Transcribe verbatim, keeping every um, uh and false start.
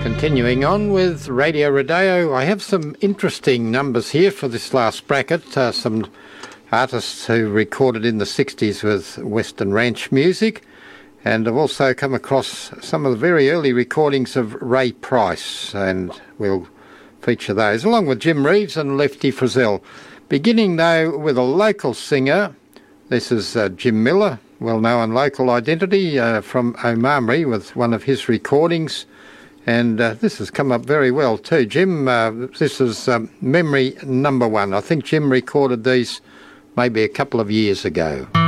Continuing on with Radio Rodeo, I have some interesting numbers here for this last bracket. Uh, some artists who recorded in the sixties with Western Ranch music, and I've also come across some of the very early recordings of Ray Price, and we'll feature those, along with Jim Reeves and Lefty Frizzell. Beginning, though, with a local singer. This is uh, Jim Miller, well-known local identity uh, from Omamri, with one of his recordings. And uh, this has come up very well too. Jim, uh, this is um, Memory Number One. I think Jim recorded these maybe a couple of years ago.